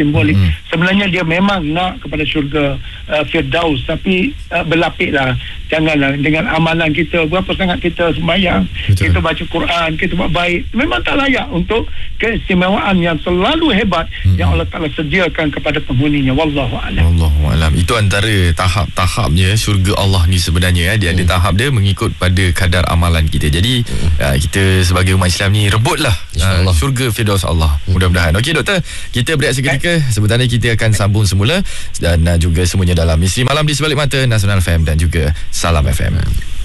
simbolik. Sebenarnya dia memang nak kepada syurga Firdaus, tapi berlapiklah. Janganlah dengan amalan kita, berapa sangat kita sembahyang, kita baca Quran, kita buat baik, memang tak layak untuk keistimewaan yang selalu hebat yang Allah Ta'ala sediakan kepada penghuninya. Wallahu a'lam. Wallahu a'lam. Itu antara tahap-tahapnya syurga Allah ni sebenarnya. Dia ada tahap dia mengikut pada kadar amalan kita. Jadi kita sebagai umat Islam ni rebutlah syurga Firdaus Allah. Mudah-mudahan. Okey doktor, kita berehat seketika. Sebentar ni kita akan sambung semula dan juga semuanya dalam Misteri Malam di Sebalik Mata Nasional FM dan juga Salam FM.